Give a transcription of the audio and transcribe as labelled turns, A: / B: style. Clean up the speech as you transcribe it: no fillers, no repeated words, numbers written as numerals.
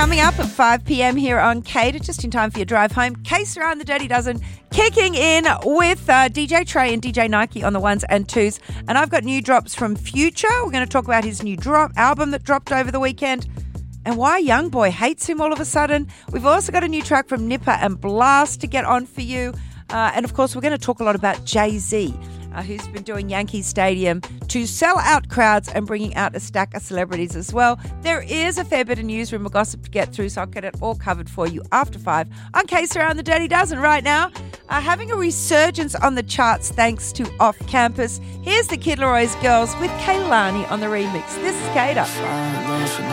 A: coming up at 5 p.m. here on Cater, just in time for your drive home. Case Around the Dirty Dozen kicking in with DJ Trey and DJ Nike on the ones and twos. And I've got new drops from Future. We're going to talk about his new album that dropped over the weekend and why Young Boy hates him all of a sudden. We've also got a new track from Nipper and Blast to get on for you. And, of course, we're going to talk a lot about Jay-Z, who's been doing Yankee Stadium to sell out crowds and bringing out a stack of celebrities as well. There is a fair bit of newsroom gossip to get through, so I'll get it all covered for you after 5 on Case Around the Dirty Dozen right now. Having a resurgence on the charts thanks to Off Campus. Here's the Kid Leroy's Girls with Kaylani on the remix. This is Cater.